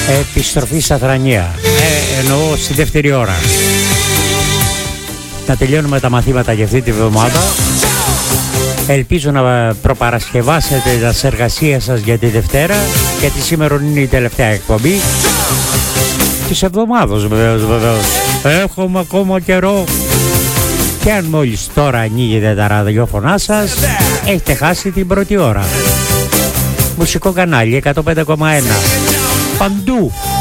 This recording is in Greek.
Επιστροφή στα Θρανία. Εννοώ στη δεύτερη ώρα. Να τελειώνουμε τα μαθήματα για αυτή τη βδομάδα. Ελπίζω να προπαρασκευάσετε τις εργασίες σας για τη Δευτέρα, γιατί σήμερα είναι η τελευταία εκπομπή της εβδομάδος βεβαίως. Έχουμε ακόμα καιρό. Και αν μόλις τώρα ανοίγετε τα ραδιόφωνά σας, έχετε χάσει την πρώτη ώρα. Μουσικό κανάλι 105,1. Παντού